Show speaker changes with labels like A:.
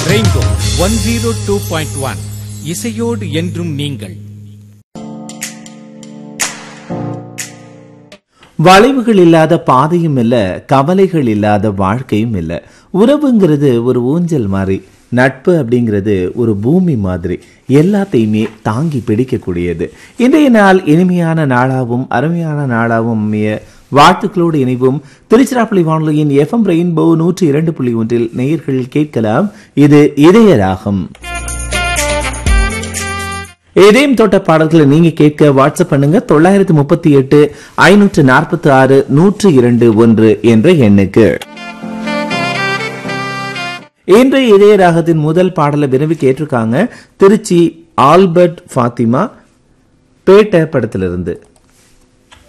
A: Rainbow 102.1 இசையோடு என்றும் நீங்கள்.
B: வளைவுகள் இல்லாத பாதையும் இல்ல, கவலைகள் இல்லாத வாழ்க்கையும் இல்ல. உறவுங்கிறது ஒரு ஊஞ்சல் மாதிரி, நட்பு அப்படிங்கிறது ஒரு பூமி மாதிரி, எல்லாத்தையுமே தாங்கி பிடிக்கக்கூடியது. இன்றைய நாள் இனிமையான நாளாகவும் அருமையான நாளாகவும் அமைய வாழ்த்துக்களோடு இணைவும் திருச்சிராப்பள்ளி வானொலியின் FM ரெயின்போ 102.1 நேயர்கள் கேட்கலாம். இது இதய ராகம். இதயம் தொட்ட பாடல்களை நீங்க கேட்க வாட்ஸ்அப் பண்ணுங்க 938 546 102 என்ற எண்ணுக்கு. இன்றைய இதய ராகத்தின் முதல் பாடலை விரும்பி கேட்டிருக்காங்க திருச்சி ஆல்பர்ட் ஃபாத்திமா பேட்ட படத்திலிருந்து.